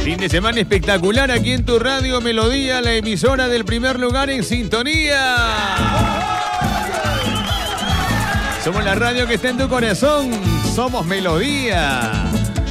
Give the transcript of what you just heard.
Fin de semana espectacular aquí en tu radio Melodía, la emisora del primer lugar en sintonía. Somos la radio que está en tu corazón. Somos Melodía.